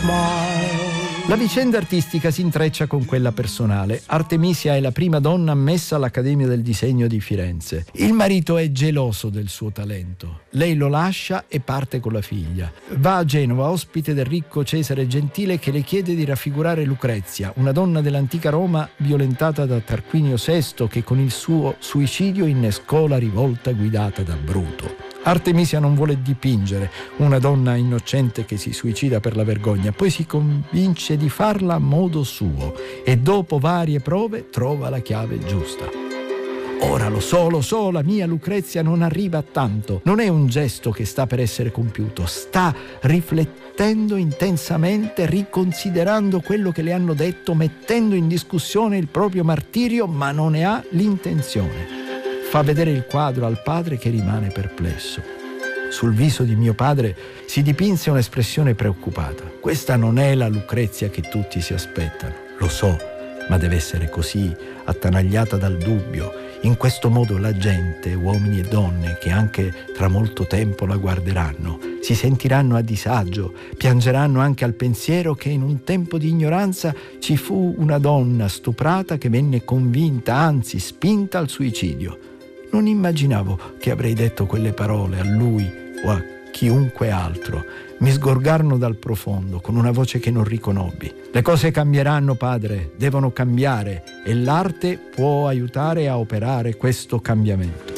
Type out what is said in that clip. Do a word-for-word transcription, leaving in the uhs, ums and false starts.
La vicenda artistica si intreccia con quella personale. Artemisia è la prima donna ammessa all'Accademia del Disegno di Firenze. Il marito è geloso del suo talento. Lei lo lascia e parte con la figlia. Va a Genova, ospite del ricco Cesare Gentile, che le chiede di raffigurare Lucrezia, una donna dell'antica Roma violentata da Tarquinio sesto, che con il suo suicidio innescò la rivolta guidata da Bruto. Artemisia non vuole dipingere una donna innocente che si suicida per la vergogna, poi si convince di farla a modo suo e dopo varie prove trova la chiave giusta. Ora lo so, lo so, la mia Lucrezia non arriva a tanto. Non è un gesto che sta per essere compiuto, sta riflettendo intensamente, riconsiderando quello che le hanno detto, mettendo in discussione il proprio martirio, ma non ne ha l'intenzione. Fa vedere il quadro al padre, che rimane perplesso. Sul viso di mio padre si dipinse un'espressione preoccupata. Questa non è la Lucrezia che tutti si aspettano. Lo so, ma deve essere così, attanagliata dal dubbio. In questo modo la gente, uomini e donne, che anche tra molto tempo la guarderanno, si sentiranno a disagio, piangeranno anche al pensiero che in un tempo di ignoranza ci fu una donna stuprata che venne convinta, anzi spinta al suicidio. Non immaginavo che avrei detto quelle parole a lui o a chiunque altro. Mi sgorgarono dal profondo con una voce che non riconobbi. Le cose cambieranno, padre, devono cambiare e l'arte può aiutare a operare questo cambiamento.